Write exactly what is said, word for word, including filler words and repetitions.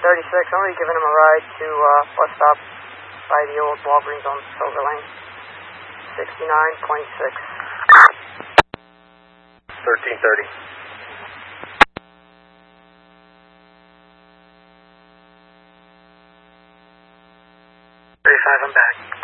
thirty-six, I'm going to be giving him a ride to uh, bus stop by the old Walgreens on Silver Lane. sixty-nine point six. thirteen thirty. thirty-five, I'm back.